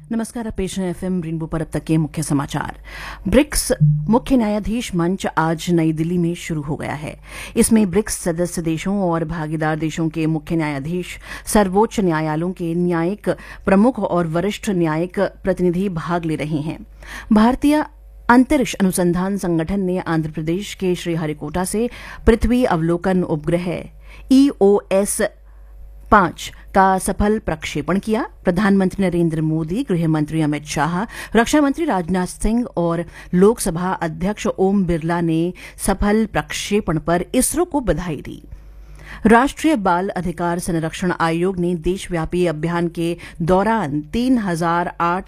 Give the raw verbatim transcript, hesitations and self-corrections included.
नमस्कार, आप पेश हैं एफएम रेनबो पर अब तक के मुख्य समाचार। ब्रिक्स मुख्य न्यायाधीश मंच आज नई दिल्ली में शुरू हो गया है। इसमें ब्रिक्स सदस्य देशों और भागीदार देशों के मुख्य न्यायाधीश, सर्वोच्च न्यायालयों के न्यायिक प्रमुख और वरिष्ठ न्यायिक प्रतिनिधि भाग ले रहे हैं। भारतीय अंतरिक्ष अनुसंधान संगठन ने आंध्र प्रदेश के श्रीहरिकोटा से पृथ्वी अवलोकन उपग्रह ईओएस पांच का सफल प्रक्षेपण किया। प्रधानमंत्री नरेंद्र मोदी, गृह मंत्री अमित शाह, रक्षा मंत्री राजनाथ सिंह और लोकसभा अध्यक्ष ओम बिरला ने सफल प्रक्षेपण पर इसरो को बधाई दी। राष्ट्रीय बाल अधिकार संरक्षण आयोग ने देशव्यापी अभियान के दौरान तीन हजार आठ